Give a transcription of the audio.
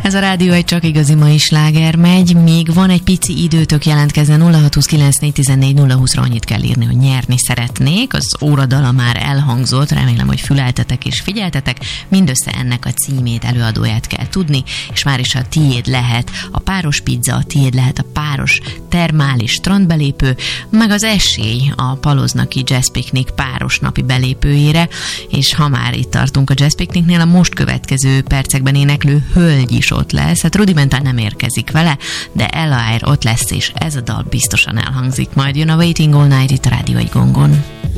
Ez a rádió egy csak igazi mai sláger megy, még van egy pici időtök, jelentkezne 0629414020-ra, annyit kell írni, hogy nyerni szeretnék. Az óradala már elhangzott, remélem, hogy füleltetek és figyeltetek. Mindössze ennek a címét, előadóját kell tudni, és már is a tiéd lehet a páros pizza, a tiéd lehet a páros termális strandbelépő, meg az esély a Paloznaki Jazz Picnic páros napi belépőjére, és ha már itt tartunk a Jazz Picnicnél, a most következő percekben éneklő hölgy is ott lesz. Hát Rudimentál nem érkezik vele, de Ella Eyre ott lesz, és ez a dal biztosan elhangzik. Majd jön a Waiting All Night itt a Rádió 1 Gongon.